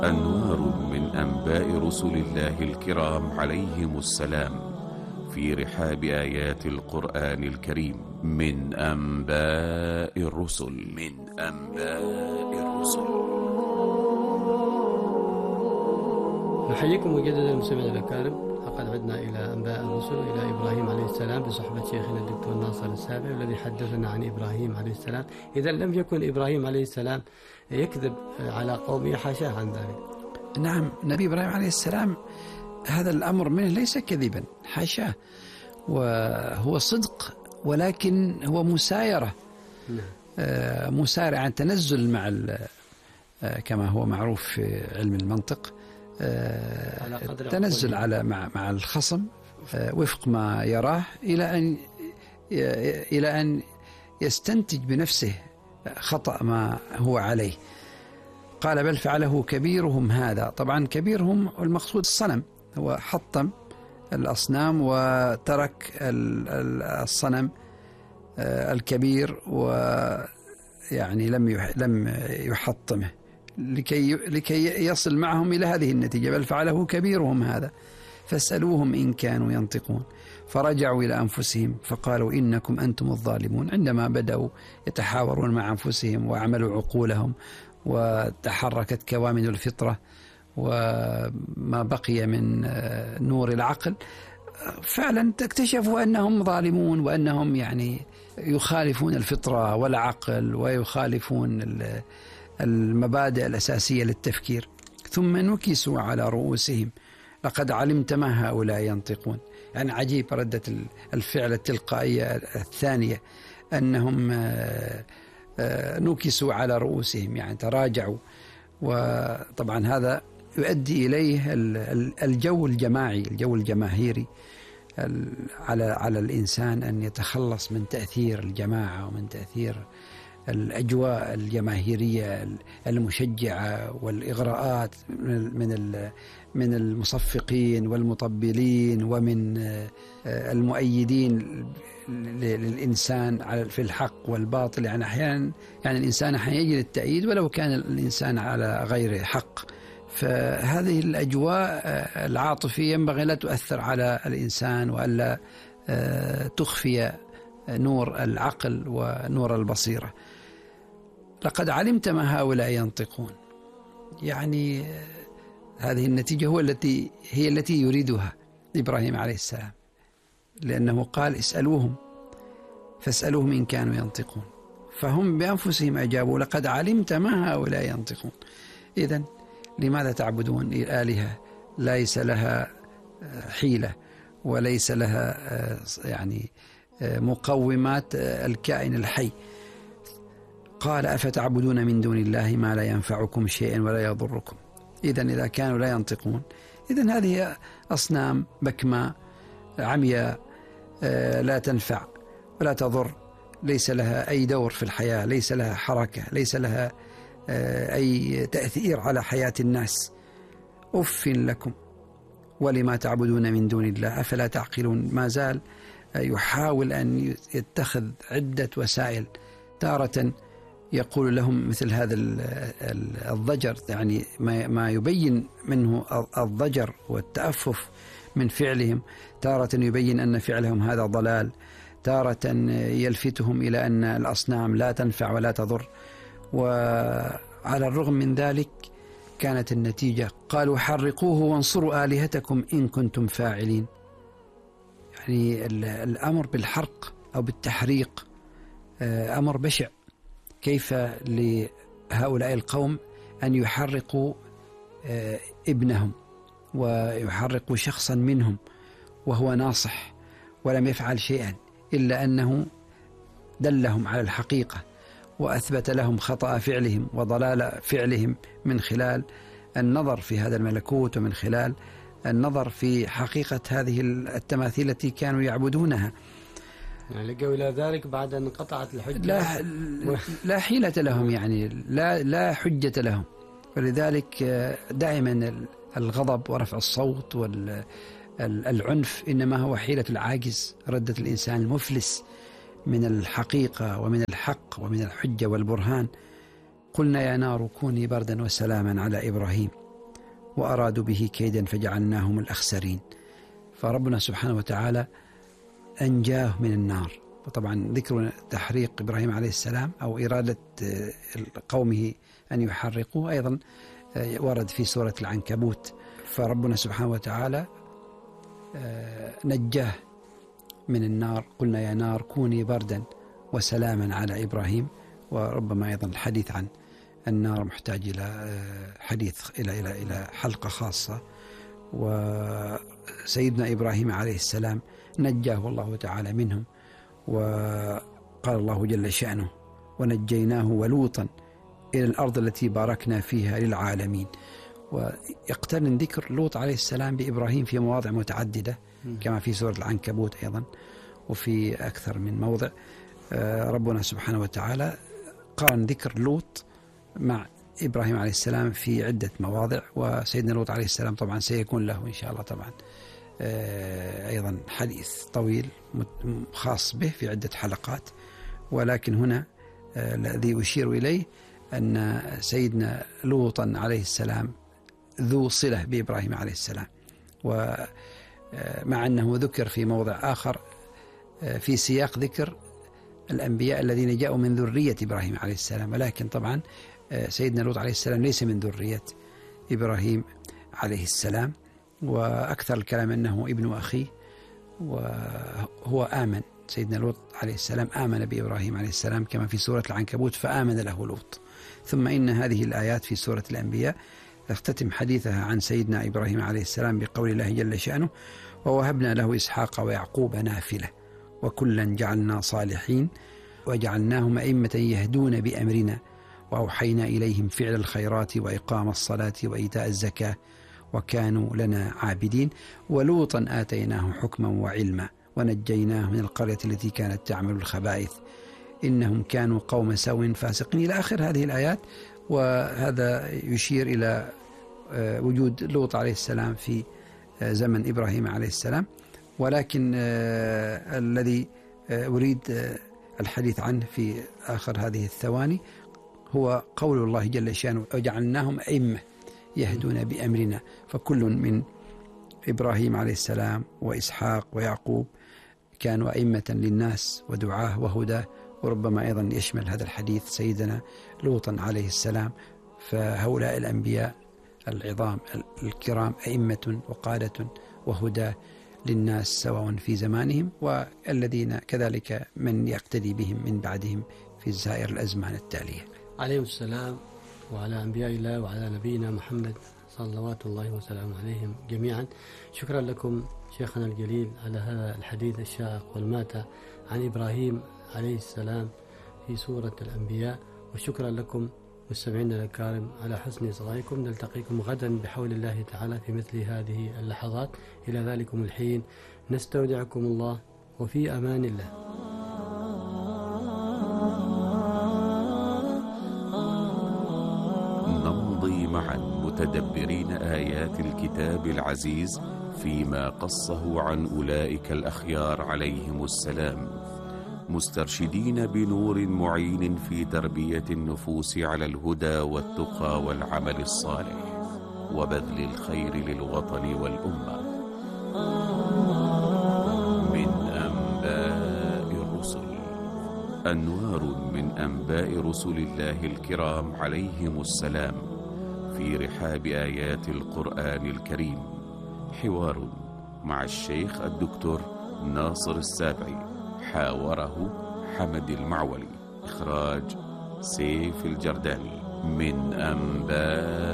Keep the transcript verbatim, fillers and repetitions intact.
أنوار من أنباء رسل الله الكرام عليهم السلام في رحاب آيات القرآن الكريم من أنباء الرسل من أنباء الرسل. نحييكم مجددا المستمعين الأكارم. لقد عدنا إلى أنباء الرسل إلى إبراهيم عليه السلام بصحبة شيخنا الدكتور ناصر السابع الذي حدثنا عن إبراهيم عليه السلام. إذا لم يكن إبراهيم عليه السلام يكذب على قومه، حاشاه عن ذلك. نعم، نبي إبراهيم عليه السلام هذا الأمر منه ليس كذبا، حاشاه، وهو صدق، ولكن هو مسايرة. نعم. آه مسارع تنزل مع آه كما هو معروف في علم المنطق، آه على قدر تنزل على مع مع الخصم آه وفق ما يراه إلى أن إلى أن يستنتج بنفسه خطأ ما هو عليه. قال بل فعله كبيرهم هذا. طبعا كبيرهم المقصود الصنم، هو حطم الأصنام وترك الصنم الكبير ويعني لم لم يحطمه لكي لكي يصل معهم إلى هذه النتيجة. بل فعله كبيرهم هذا فاسألوهم إن كانوا ينطقون. فرجعوا إلى أنفسهم فقالوا إنكم أنتم الظالمون. عندما بدأوا يتحاورون مع أنفسهم وعملوا عقولهم وتحركت كوامن الفطرة وما بقي من نور العقل، فعلا اكتشفوا أنهم ظالمون وأنهم يعني يخالفون الفطرة والعقل ويخالفون المبادئ الأساسية للتفكير. ثم نكسوا على رؤوسهم لقد علمت ما هؤلاء ينطقون. يعني عجيب ردة الفعل التلقائية الثانية، أنهم نكسوا على رؤوسهم، يعني تراجعوا. وطبعا هذا يؤدي إليه الجو الجماعي، الجو الجماهيري على على الإنسان أن يتخلص من تأثير الجماعة ومن تأثير الأجواء الجماهيرية المشجعة والإغراءات من من المصفقين والمطبلين ومن المؤيدين للإنسان على في الحق والباطل. يعني أحيانا يعني الإنسان أحيانا يجد التأييد ولو كان الإنسان على غير حق. فهذه الأجواء العاطفية ينبغي لا تؤثر على الإنسان وألا تخفي نور العقل ونور البصيرة. لقد علمت ما هؤلاء ينطقون، يعني هذه النتيجة هو التي هي التي يريدها إبراهيم عليه السلام، لأنه قال اسألوهم فاسألوهم إن كانوا ينطقون. فهم بأنفسهم أجابوا لقد علمت ما هؤلاء ينطقون. إذن لماذا تعبدون آلهة ليس لها حيلة وليس لها يعني مقومات الكائن الحي؟ قال أفتعبدون من دون الله ما لا ينفعكم شيئا ولا يضركم. إذن إذا كانوا لا ينطقون، إذن هذه أصنام بكماء عمياء لا تنفع ولا تضر، ليس لها أي دور في الحياة، ليس لها حركة، ليس لها أي تأثير على حياة الناس. أف لكم ولما تعبدون من دون الله أفلا تعقلون. ما زال يحاول أن يتخذ عدة وسائل. تارة يقول لهم مثل هذا الضجر، يعني ما يبين منه الضجر والتأفف من فعلهم. تارة يبين أن فعلهم هذا ضلال، تارة يلفتهم إلى أن الأصنام لا تنفع ولا تضر. وعلى الرغم من ذلك كانت النتيجة قالوا حرقوه وانصروا آلهتكم إن كنتم فاعلين. يعني الأمر بالحرق أو بالتحريق أمر بشع. كيف لهؤلاء القوم أن يحرقوا ابنهم ويحرقوا شخصا منهم وهو ناصح ولم يفعل شيئا، إلا أنه دلهم على الحقيقة وأثبت لهم خطأ فعلهم وضلال فعلهم من خلال النظر في هذا الملكوت ومن خلال النظر في حقيقة هذه التماثيل التي كانوا يعبدونها. يعني لقوا إلى ذلك بعد أن قطعت الحجة لا, لا حيلة لهم، يعني لا, لا حجة لهم. ولذلك دائما الغضب ورفع الصوت والعنف إنما هو حيلة العاجز، ردة الإنسان المفلس من الحقيقة ومن الحق ومن الحجة والبرهان. قلنا يا نار كوني بردا وسلاما على إبراهيم وأرادوا به كيدا فجعلناهم الأخسرين. فربنا سبحانه وتعالى أنجاه من النار. وطبعا ذكر تحريق إبراهيم عليه السلام أو إرادة قومه أن يحرقوه أيضا ورد في سورة العنكبوت. فربنا سبحانه وتعالى نجاه من النار. قلنا يا نار كوني بردا وسلاما على إبراهيم. وربما أيضا الحديث عن النار محتاج إلى حديث إلى إلى إلى حلقة خاصة. وسيدنا إبراهيم عليه السلام نجاه الله تعالى منهم، وقال الله جل شأنه ونجيناه ولوطا إلى الأرض التي باركنا فيها للعالمين. ويقترن ذكر لوط عليه السلام بإبراهيم في مواضع متعددة كما في سورة العنكبوت أيضا وفي أكثر من موضع. ربنا سبحانه وتعالى قارن ذكر لوط مع إبراهيم عليه السلام في عدة مواضع. وسيدنا لوط عليه السلام طبعا سيكون له إن شاء الله طبعا أيضا حديث طويل خاص به في عدة حلقات. ولكن هنا الذي أشير إليه أن سيدنا لوطا عليه السلام ذو صلة بإبراهيم عليه السلام، ومع أنه ذكر في موضع آخر في سياق ذكر الأنبياء الذين جاءوا من ذرية إبراهيم عليه السلام، ولكن طبعا سيدنا لوط عليه السلام ليس من ذرية إبراهيم عليه السلام. وأكثر الكلام أنه ابن أخيه، وهو آمن. سيدنا لوط عليه السلام آمن بإبراهيم عليه السلام كما في سورة العنكبوت فآمن له لوط. ثم إن هذه الآيات في سورة الأنبياء تختتم حديثها عن سيدنا إبراهيم عليه السلام بقول الله جل شأنه ووهبنا له إسحاق ويعقوب نافلة وكلا جعلنا صالحين وجعلناهم أئمة يهدون بأمرنا وأوحينا إليهم فعل الخيرات وإقام الصلاة وإيتاء الزكاة وكانوا لنا عابدين ولوطا آتيناه حكما وعلما ونجيناه من القرية التي كانت تعمل الخبائث إنهم كانوا قوم سوء فاسقين إلى آخر هذه الآيات. وهذا يشير إلى وجود لوط عليه السلام في زمن إبراهيم عليه السلام. ولكن الذي أريد الحديث عنه في آخر هذه الثواني هو قول الله جل شأنه وجعلناهم أئمة يهدون بأمرنا. فكل من إبراهيم عليه السلام وإسحاق ويعقوب كانوا أئمة للناس ودعاه وهداه. وربما أيضا يشمل هذا الحديث سيدنا لوطا عليه السلام. فهؤلاء الأنبياء العظام الكرام أئمة وقادة وهداه للناس سواء في زمانهم والذين كذلك من يقتدي بهم من بعدهم في سائر الأزمان التالية عليهم السلام وعلى أنبياء الله وعلى نبينا محمد صلوات الله وسلامه عليهم جميعا. شكرا لكم شيخنا الجليل على هذا الحديث الشائق والماتع عن إبراهيم عليه السلام في سورة الأنبياء. وشكرا لكم مستمعينا الكرام على حسن إصغائكم. نلتقيكم غدا بحول الله تعالى في مثل هذه اللحظات. إلى ذلكم الحين نستودعكم الله وفي أمان الله. نمضي معا متدبرين آيات الكتاب العزيز فيما قصه عن أولئك الأخيار عليهم السلام، مسترشدين بنور معين في تربية النفوس على الهدى والتقى والعمل الصالح وبذل الخير للوطن والأمة. من أنباء الرسل. أنوار من أنباء رسل الله الكرام عليهم السلام في رحاب آيات القرآن الكريم. حوار مع الشيخ الدكتور ناصر السابعي، حاوره حمد المعولي، إخراج سيف الجرداني. من أنباء